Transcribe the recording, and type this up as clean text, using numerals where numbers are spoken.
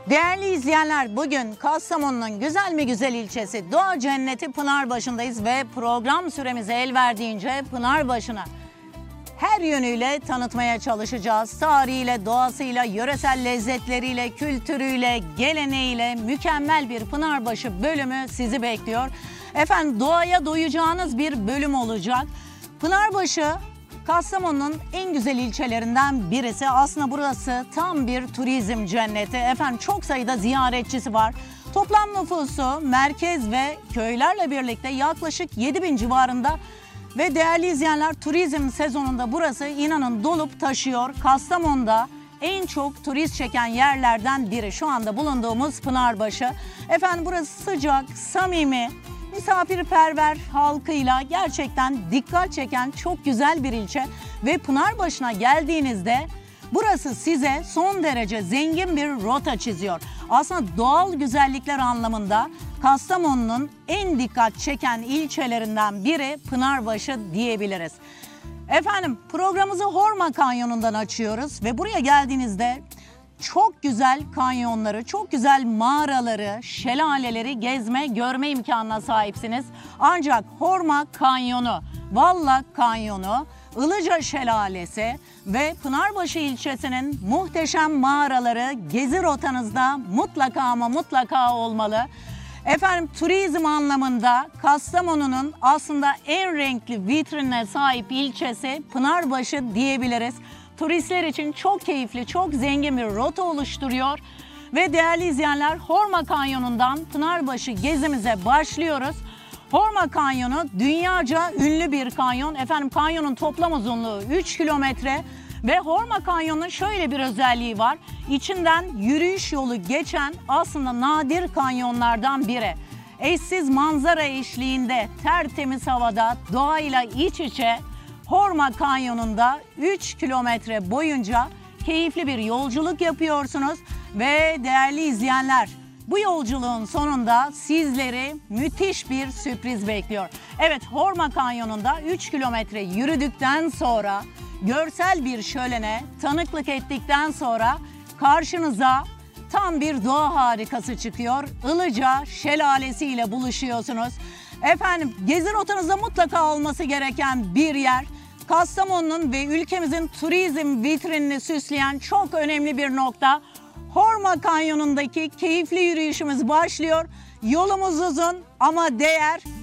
Değerli izleyenler, bugün Kastamonu'nun güzel mi güzel ilçesi Doğa Cenneti Pınarbaşı'ndayız ve program süremize el verdiğince Pınarbaşı'na her yönüyle tanıtmaya çalışacağız. Tarihiyle, doğasıyla, yöresel lezzetleriyle, kültürüyle, geleneğiyle mükemmel bir Pınarbaşı bölümü sizi bekliyor. Efendim, doğaya doyacağınız bir bölüm olacak. Pınarbaşı Kastamonu'nun en güzel ilçelerinden birisi. Aslında burası tam bir turizm cenneti. Efendim, çok sayıda ziyaretçisi var. Toplam nüfusu merkez ve köylerle birlikte yaklaşık 7.000 civarında. Ve değerli izleyenler, turizm sezonunda burası inanın dolup taşıyor. Kastamonu'da en çok turist çeken yerlerden biri şu anda bulunduğumuz Pınarbaşı. Efendim, burası sıcak, samimi, misafirperver halkıyla gerçekten dikkat çeken çok güzel bir ilçe. Ve Pınarbaşı'na geldiğinizde burası size son derece zengin bir rota çiziyor. Aslında doğal güzellikler anlamında Kastamonu'nun en dikkat çeken ilçelerinden biri Pınarbaşı diyebiliriz. Efendim, programımızı Horma Kanyonu'ndan açıyoruz ve buraya geldiğinizde çok güzel kanyonları, çok güzel mağaraları, şelaleleri gezme, görme imkanına sahipsiniz. Ancak Horma Kanyonu, Vallak Kanyonu, Ilıca Şelalesi ve Pınarbaşı ilçesinin muhteşem mağaraları gezi rotanızda mutlaka ama mutlaka olmalı. Efendim, turizm anlamında Kastamonu'nun aslında en renkli vitrinine sahip ilçesi Pınarbaşı diyebiliriz. Turistler için çok keyifli, çok zengin bir rota oluşturuyor. Ve değerli izleyenler, Horma Kanyonu'ndan Pınarbaşı gezimize başlıyoruz. Horma Kanyonu dünyaca ünlü bir kanyon. Efendim, kanyonun toplam uzunluğu 3 kilometre. Ve Horma Kanyonu'nun şöyle bir özelliği var. İçinden yürüyüş yolu geçen aslında nadir kanyonlardan biri. Eşsiz manzara eşliğinde, tertemiz havada, doğayla iç içe Horma Kanyonu'nda 3 kilometre boyunca keyifli bir yolculuk yapıyorsunuz. Ve değerli izleyenler, bu yolculuğun sonunda sizleri müthiş bir sürpriz bekliyor. Evet, Horma Kanyonu'nda 3 kilometre yürüdükten sonra görsel bir şölene tanıklık ettikten sonra karşınıza tam bir doğa harikası çıkıyor. Ilıca Şelalesi ile buluşuyorsunuz. Efendim, gezi rotanızda mutlaka olması gereken bir yer. Kastamonu'nun ve ülkemizin turizm vitrinini süsleyen çok önemli bir nokta. Horma Kanyonu'ndaki keyifli yürüyüşümüz başlıyor. Yolumuz uzun ama değer.